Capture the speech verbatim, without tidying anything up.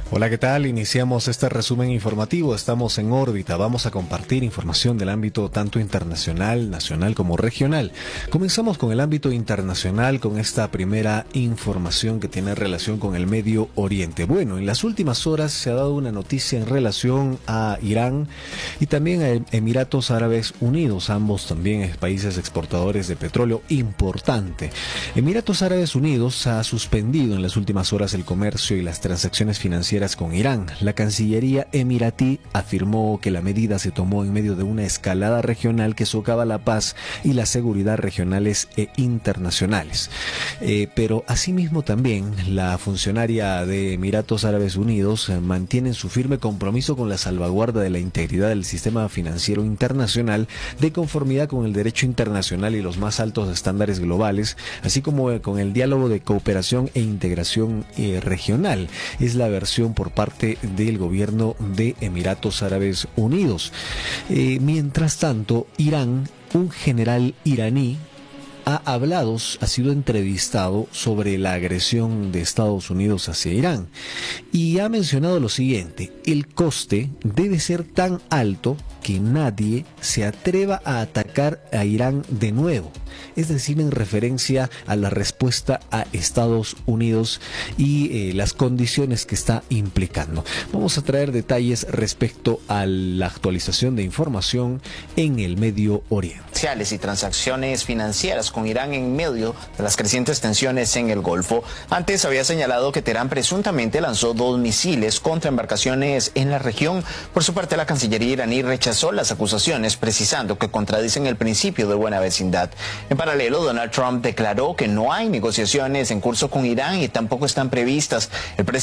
Hola, ¿qué tal? Iniciamos este resumen informativo. Estamos en órbita. Vamos a compartir información del ámbito tanto internacional, nacional como regional. Comenzamos con el ámbito internacional con esta primera información que tiene relación con el Medio Oriente. Bueno, en las últimas horas se ha dado una noticia en relación a Irán y también a Emiratos Árabes Unidos, ambos también países exportadores de petróleo importante. Emiratos Árabes Unidos ha suspendido en las últimas horas el comercio y las transacciones financieras con Irán. La Cancillería emiratí afirmó que la medida se tomó en medio de una escalada regional que socava la paz y la seguridad regionales e internacionales. Eh, pero asimismo también la funcionaria de Emiratos Árabes Unidos eh, mantiene su firme compromiso con la salvaguarda de la integridad del sistema financiero internacional de conformidad con el derecho internacional y los más altos estándares globales, así como eh, con el diálogo de cooperación e integración eh, regional. Es la versión por parte del gobierno de Emiratos Árabes Unidos. Eh, mientras tanto, Irán, un general iraní, ha hablado, ha sido entrevistado sobre la agresión de Estados Unidos hacia Irán y ha mencionado lo siguiente: el coste debe ser tan alto que nadie se atreva a atacar a Irán de nuevo, es decir, en referencia a la respuesta a Estados Unidos y eh, las condiciones que está implicando. Vamos a traer detalles respecto a la actualización de información en el Medio Oriente. Y transacciones financieras con Irán en medio de las crecientes tensiones en el Golfo. Antes había señalado que Teherán presuntamente lanzó dos misiles contra embarcaciones en la región. Por su parte, la Cancillería iraní rechazó las acusaciones, precisando que contradicen el principio de buena vecindad. En paralelo, Donald Trump declaró que no hay negociaciones en curso con Irán y tampoco están previstas. El